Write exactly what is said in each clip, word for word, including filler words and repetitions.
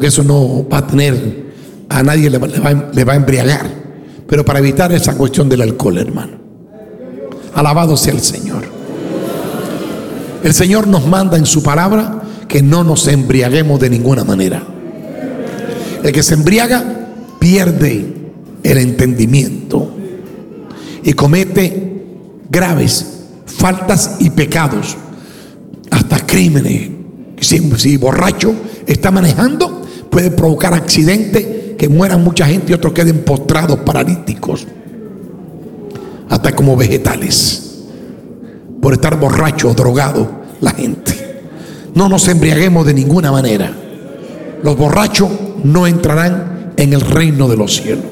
porque eso no va a tener, a nadie le va, le va, le va a embriagar, pero para evitar esa cuestión del alcohol, hermano. Alabado sea el Señor. El Señor nos manda en su palabra que no nos embriaguemos de ninguna manera. El que se embriaga pierde el entendimiento y comete graves faltas y pecados, hasta crímenes. Si, si borracho está manejando, puede provocar accidentes, que mueran mucha gente y otros queden postrados, paralíticos, hasta como vegetales, por estar borracho o drogado la gente. No nos embriaguemos de ninguna manera. Los borrachos no entrarán en el reino de los cielos.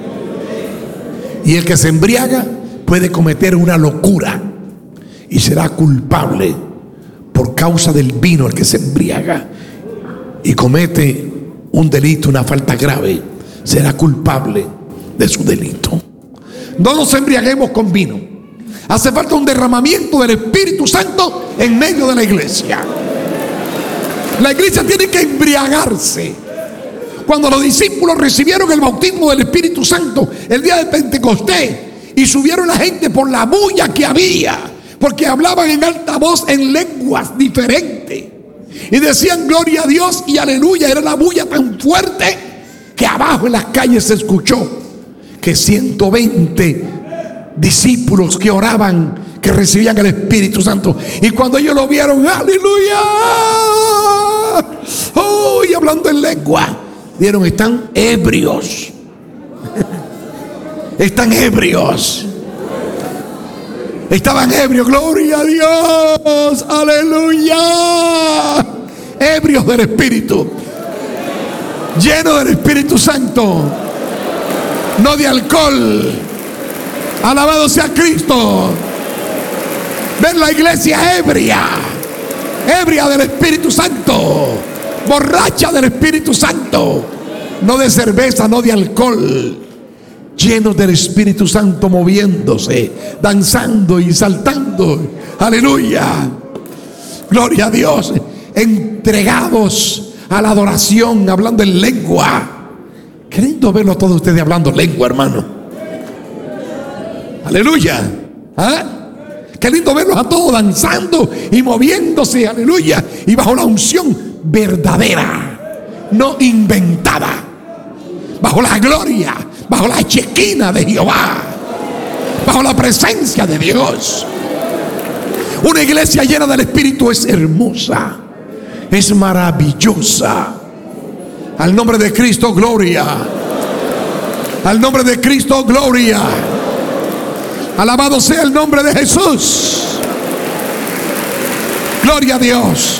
Y el que se embriaga puede cometer una locura y será culpable por causa del vino. El que se embriaga y comete un delito, una falta grave, será culpable de su delito. No nos embriaguemos con vino. Hace falta un derramamiento del Espíritu Santo en medio de la iglesia. La iglesia tiene que embriagarse. Cuando los discípulos recibieron el bautismo del Espíritu Santo el día de Pentecostés y subieron la gente por la bulla que había, porque hablaban en alta voz en lenguas diferentes y decían gloria a Dios y aleluya, era la bulla tan fuerte que abajo en las calles se escuchó que ciento veinte discípulos que oraban, que recibían el Espíritu Santo, y cuando ellos lo vieron, aleluya, oh, y hablando en lengua, vieron, están ebrios. Están ebrios. Estaban ebrios, gloria a Dios, aleluya. Ebrios del Espíritu, llenos del Espíritu Santo, no de alcohol. Alabado sea Cristo. Ven la iglesia ebria, ebria del Espíritu Santo, borracha del Espíritu Santo, no de cerveza, no de alcohol, llenos del Espíritu Santo, moviéndose, danzando y saltando, aleluya, gloria a Dios, entregados a la adoración, hablando en lengua. Qué lindo verlo a todos ustedes hablando lengua, hermano. Aleluya. ¿Ah? Qué lindo verlos a todos danzando y moviéndose, aleluya, y bajo la unción verdadera, no inventada, bajo la gloria, bajo la chequina de Jehová, bajo la presencia de Dios. Una iglesia llena del Espíritu es hermosa, es maravillosa. Al nombre de Cristo, gloria. Al nombre de Cristo, gloria. Alabado sea el nombre de Jesús. Gloria a Dios.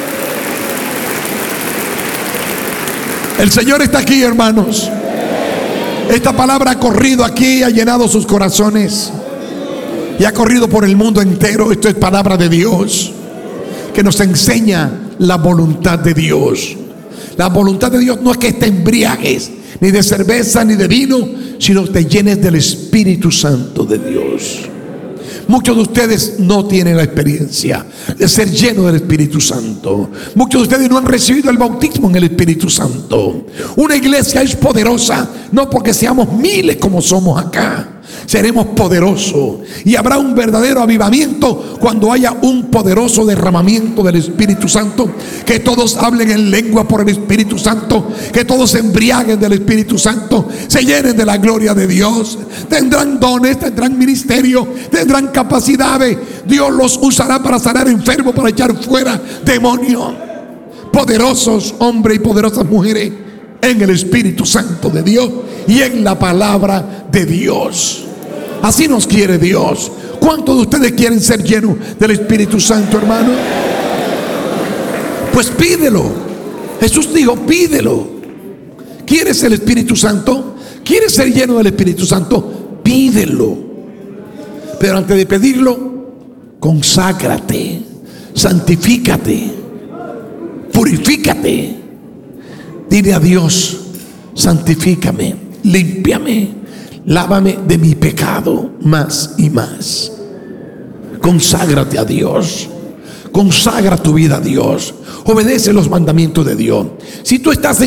El Señor está aquí, hermanos. Esta palabra ha corrido aquí, ha llenado sus corazones y ha corrido por el mundo entero. Esto es palabra de Dios que nos enseña la voluntad de Dios. La voluntad de Dios no es que te embriagues ni de cerveza ni de vino, sino que te llenes del Espíritu Santo de Dios. Muchos de ustedes no tienen la experiencia de ser llenos del Espíritu Santo. Muchos de ustedes no han recibido el bautismo en el Espíritu Santo. Una iglesia es poderosa no porque seamos miles como somos acá. Seremos poderosos y habrá un verdadero avivamiento cuando haya un poderoso derramamiento del Espíritu Santo. Que todos hablen en lengua por el Espíritu Santo, que todos se embriaguen del Espíritu Santo, se llenen de la gloria de Dios. Tendrán dones, tendrán ministerio, tendrán capacidades. Dios los usará para sanar enfermos, para echar fuera demonios. Poderosos hombres y poderosas mujeres en el Espíritu Santo de Dios y en la palabra de Dios. Así nos quiere Dios. ¿Cuántos de ustedes quieren ser llenos del Espíritu Santo, hermano? Pues pídelo. Jesús dijo, pídelo. ¿Quieres el Espíritu Santo? ¿Quieres ser lleno del Espíritu Santo? Pídelo. Pero antes de pedirlo, conságrate, santifícate, purifícate. Dile a Dios, santifícame, límpiame, lávame de mi pecado más y más. Conságrate a Dios. Consagra tu vida a Dios. Obedece los mandamientos de Dios. Si tú estás en